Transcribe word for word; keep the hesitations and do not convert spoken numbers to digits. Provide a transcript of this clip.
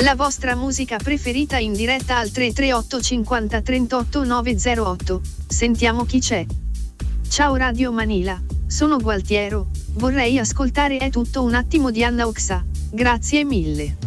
La vostra musica preferita in diretta al tre tre otto cinquanta trentotto nove zero otto. Sentiamo chi c'è. Ciao Radio Manila, sono Gualtiero, vorrei ascoltare È tutto un attimo di Anna Oxa. Grazie mille.